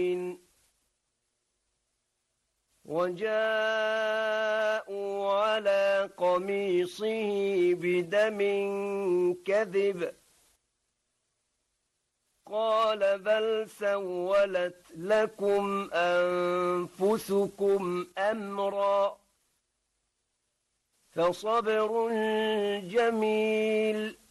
وجاءوا على قميصه بدم كذب قال بل سولت لكم أنفسكم أمرا فصبر جميل